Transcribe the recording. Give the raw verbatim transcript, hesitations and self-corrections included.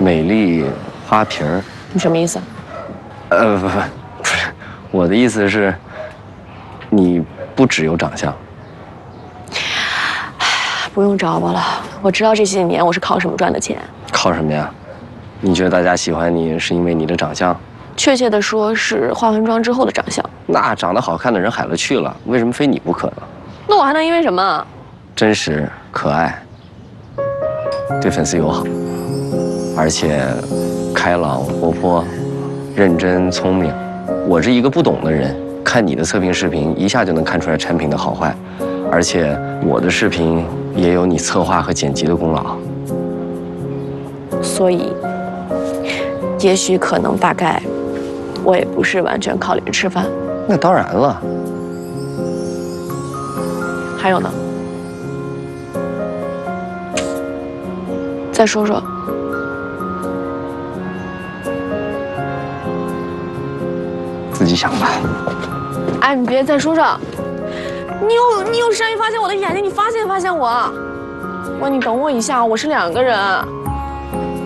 美丽花瓶儿。 你什么意思？ 呃，不不，不是，我的意思是，你不只有长相。 不用找我了，我知道这些年我是靠什么赚的钱。 靠什么呀？你觉得大家喜欢你是因为你的长相？ 确切的说是化完妆之后的长相。 那长得好看的人海了去了，为什么非你不可呢？ 那我还能因为什么？ 真实、可爱，对粉丝友好，而且开朗、活泼、认真、聪明。我是一个不懂的人，看你的测评视频，一下就能看出来产品的好坏，而且我的视频也有你策划和剪辑的功劳。 所以，也许可能大概，我也不是完全靠脸吃饭。 那当然了。 还有呢？再说说。 自己想吧。 哎，你别再说说。你有你有善于发现我的眼睛，你发现发现我。哇，你等我一下，我是两个人。